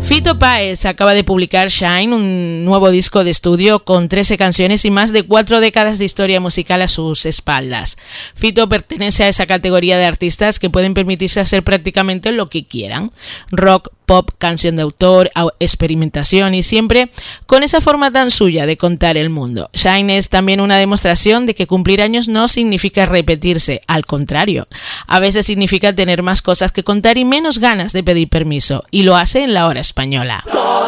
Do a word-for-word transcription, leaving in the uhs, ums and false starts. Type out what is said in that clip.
Fito Páez acaba de publicar Shine, un nuevo disco de estudio con trece canciones y más de cuatro décadas de historia musical a sus espaldas. Fito pertenece a esa categoría de artistas que pueden permitirse hacer prácticamente lo que quieran. Rock, pop, canción de autor, experimentación y siempre con esa forma tan suya de contar el mundo. Shine es también una demostración de que cumplir años no significa repetirse, al contrario. A veces significa tener más cosas que contar y menos ganas de pedir permiso, y lo hace en la hora española.